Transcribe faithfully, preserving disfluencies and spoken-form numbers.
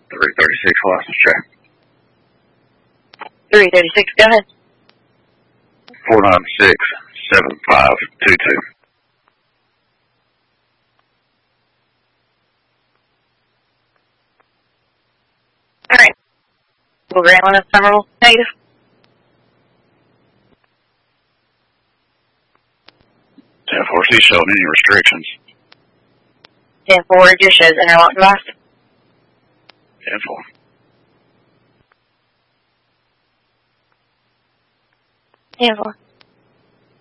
three thirty-six license check. three thirty-six, go ahead. four nine six, seven five two two. Alright. We'll grant one of Summerville. Negative. ten four C showing any restrictions. ten four, just shows interlock device. ten four. ten four.